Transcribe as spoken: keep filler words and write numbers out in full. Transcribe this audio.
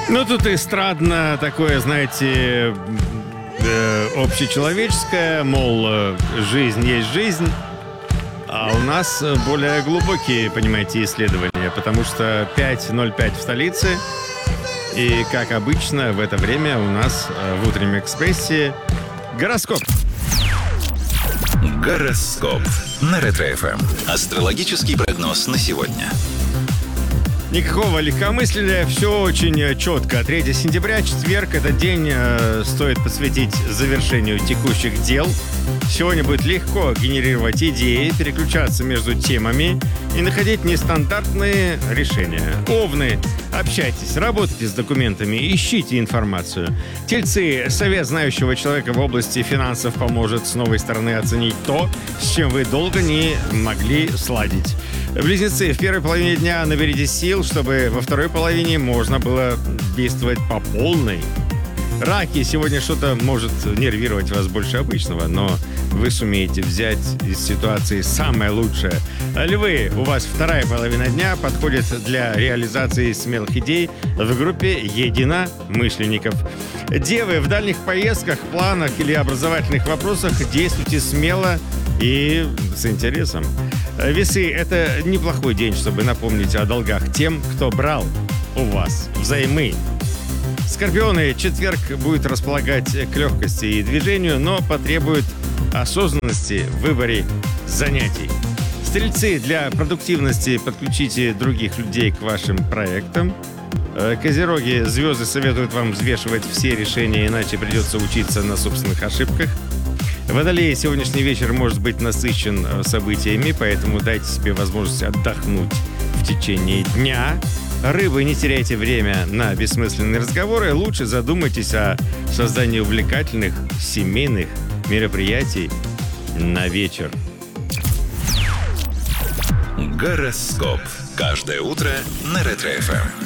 Ну, тут эстрадно такое, знаете, э, общечеловеческое, мол, э, жизнь есть жизнь. А у нас более глубокие, понимаете, исследования, потому что пять ноль пять в столице. И, как обычно, в это время у нас э, в утреннем экспрессе гороскоп. Гороскоп на Ретро-эф эм. Астрологический прогноз на сегодня. Никакого легкомыслия, все очень четко. третьего сентября, четверг, этот день э, стоит посвятить завершению текущих дел. Сегодня будет легко генерировать идеи, переключаться между темами и находить нестандартные решения. Овны, общайтесь, работайте с документами, ищите информацию. Тельцы, совет знающего человека в области финансов поможет с новой стороны оценить то, с чем вы долго не могли сладить. Близнецы, в первой половине дня наберите сил, чтобы во второй половине можно было действовать по полной. Раки, сегодня что-то может нервировать вас больше обычного, но вы сумеете взять из ситуации самое лучшее. Львы, у вас вторая половина дня подходит для реализации смелых идей в группе единомышленников. Девы, в дальних поездках, планах или образовательных вопросах действуйте смело и с интересом. Весы, это неплохой день, чтобы напомнить о долгах тем, кто брал у вас взаймы. Скорпионы, четверг будет располагать к легкости и движению, но потребует осознанности в выборе занятий. Стрельцы, для продуктивности подключите других людей к вашим проектам. Козероги, звезды советуют вам взвешивать все решения, иначе придется учиться на собственных ошибках. Водолеи, сегодняшний вечер может быть насыщен событиями, поэтому дайте себе возможность отдохнуть в течение дня. Рыбы, не теряйте время на бессмысленные разговоры, лучше задумайтесь о создании увлекательных семейных мероприятий на вечер. Гороскоп. Каждое утро на Ретро-эф эм.